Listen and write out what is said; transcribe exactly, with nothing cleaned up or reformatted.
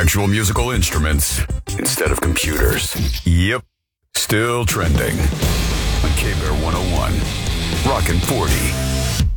actual musical instruments instead of computers. Yep, still trending on K-Bear one oh one. Rockin' forty.